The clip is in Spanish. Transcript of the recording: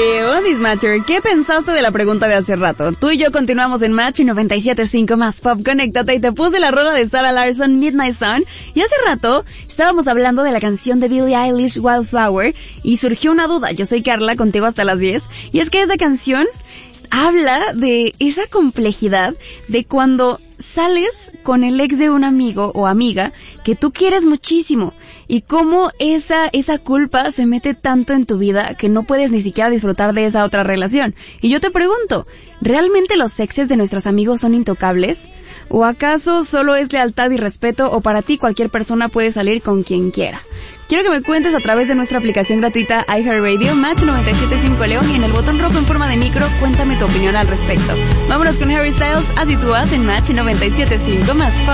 Leo Dismatcher, ¿qué pensaste de la pregunta de hace rato? Tú y yo continuamos en Match 97.5 más Pop. Conéctate y te puse la rola de Sarah Larsson, Midnight Sun. Y hace rato estábamos hablando de la canción de Billie Eilish, Wildflower, y surgió una duda. Yo soy Carla, contigo hasta las 10. Y es que esa canción habla de esa complejidad de cuando sales con el ex de un amigo o amiga que tú quieres muchísimo y cómo esa culpa se mete tanto en tu vida que no puedes ni siquiera disfrutar de esa otra relación. Y yo te pregunto, ¿realmente los exes de nuestros amigos son intocables? ¿O acaso solo es lealtad y respeto o para ti cualquier persona puede salir con quien quiera? Quiero que me cuentes a través de nuestra aplicación gratuita iHeartRadio, Match 97.5 León, y en el botón rojo en forma de micro, cuéntame tu opinión al respecto. Vámonos con Harry Styles, así tú vas en Match 97.5 más Pop.